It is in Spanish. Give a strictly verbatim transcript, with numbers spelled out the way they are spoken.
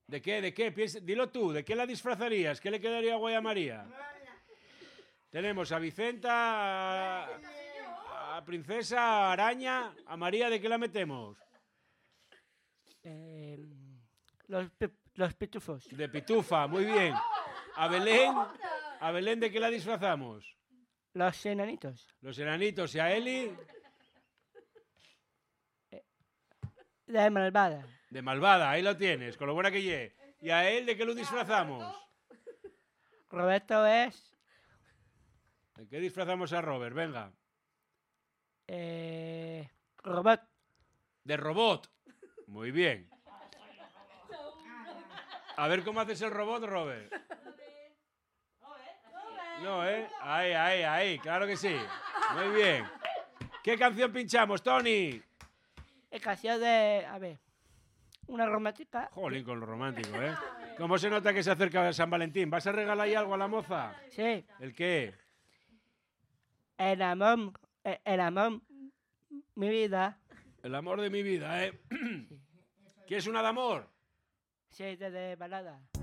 ¿De qué? ¿De qué? Piensa, dilo tú, ¿de qué la disfrazarías? ¿Qué le quedaría guay a María? Tenemos a Vicenta, a, a Princesa, a Araña, a María, ¿de qué la metemos? Eh, los, los pitufos. De Pitufa, muy bien. A Belén, a Belén, ¿de qué la disfrazamos? Los enanitos. Los enanitos. ¿Y a Eli? De malvada. De malvada, ahí lo tienes, con lo buena que lle. ¿Y a él de qué lo disfrazamos? Roberto es... ¿De qué disfrazamos a Robert? Venga. Eh, robot. De robot. Muy bien. A ver cómo haces el robot, Robert. No, ¿eh? Ahí, ahí, ahí, claro que sí. Muy bien. ¿Qué canción pinchamos, Tony? Es canción de... A ver... Una romántica. Jolín, con lo romántico, ¿eh? ¿Cómo se nota que se acerca San Valentín? ¿Vas a regalar ahí algo a la moza? Sí. ¿El qué? El amor... El, el amor... Mi vida. El amor de mi vida, ¿eh? ¿Quieres una de amor? Sí, de, de balada.